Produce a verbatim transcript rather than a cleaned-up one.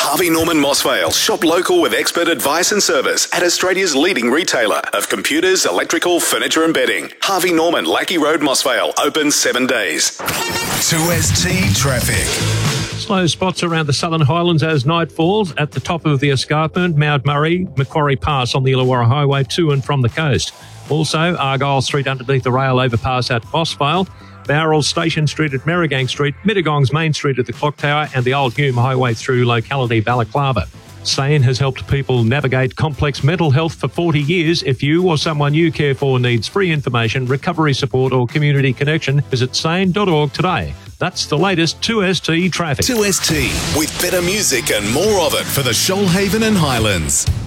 Harvey Norman Mossvale. Shop local with expert advice and service at Australia's leading retailer of computers, electrical, furniture and bedding. Harvey Norman, Lackey Road, Mossvale. Open seven days. two S T Traffic. Slow spots around the Southern Highlands as night falls. At the top of the escarpment, Mount Murray, Macquarie Pass on the Illawarra Highway to and from the coast. Also, Argyle Street underneath the rail overpass at Mossvale, Bowral Station Street at Merrigang Street, Mittagong's Main Street at the Clock Tower, and the Old Hume Highway through locality Balaclava. SANE has helped people navigate complex mental health for forty years. If you or someone you care for needs free information, recovery support or community connection, visit sane dot org today. That's the latest two S T traffic. two S T, with better music and more of it for the Shoalhaven and Highlands.